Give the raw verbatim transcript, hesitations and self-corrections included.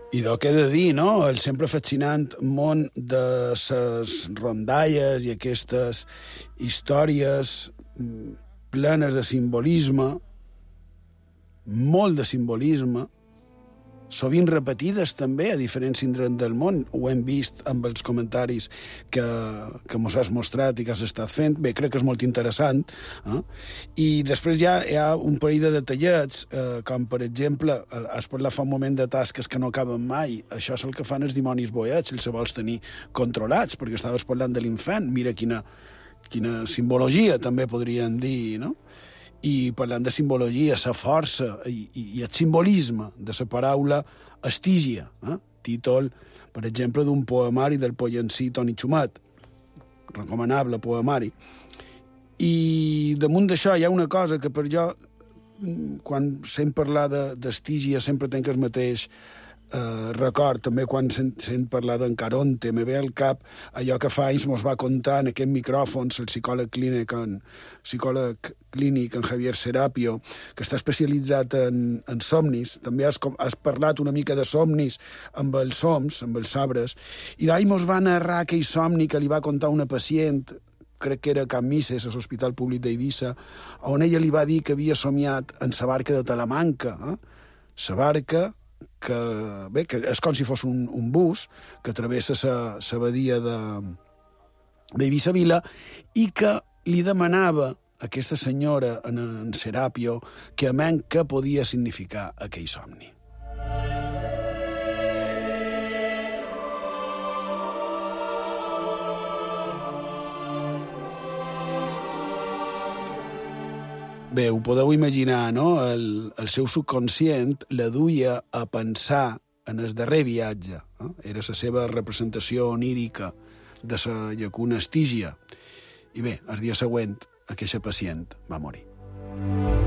I del que he de dir, no?, el sempre fascinant món de les rondalles i aquestes històries plenes de simbolisme, molt de simbolisme, sovint repetides també a diferents indrets del món. Ho hem vist amb els comentaris que, que mos has mostrat i que has estat fent. Bé, crec que és molt interessant. Eh? I després ja hi ha un parell de detallets, eh, com per exemple, has parlat fa un moment de tasques que no acaben mai. Això és el que fan els dimonis boiats, si els vols tenir controlats, perquè estaves parlant de l'infant. Mira quina, quina simbologia, també podríem dir, no? I parlant de simbologia, la força i, i, i el simbolisme de la paraula estígia, eh? Títol, per exemple, d'un poemari del pollencí Toni Xumet, recomanable poemari. I damunt d'això hi ha una cosa que per jo, quan sent parlar d'estígia, sempre tenc el mateix eh, record, també quan sent, sent parlar d'en Caronte, me ve al cap allò que fa anys mos va contar en aquest micròfon el psicòleg clínic en, psicòleg clínic en Javier Serapio, que està especialitzat en, en somnis. També has, has parlat una mica de somnis amb els soms, amb els sabres, i d'ahir mos va narrar aquell somni que li va contar una pacient, crec que era a Can Misses, a l'Hospital Públic d'Eivissa, on ella li va dir que havia somiat en la barca de Talamanca, eh? La barca que, bé, que és com si fos un, un bus que travessa la badia d'Eivissa Vila i que li demanava a aquesta senyora, en, en Serapio, que amén què podia significar aquell somni. Bé, ho podeu imaginar, no? El, el seu subconscient la duia a pensar en el darrer viatge. No? Era la seva representació onírica de la llacuna Estígia. I bé, el dia següent, aquesta pacient va morir.